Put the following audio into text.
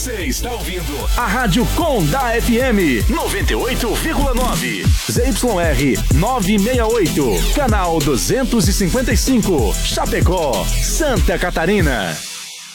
Você está ouvindo a Rádio Condá FM 98,9. ZYR 968, canal 255, Chapecó, Santa Catarina.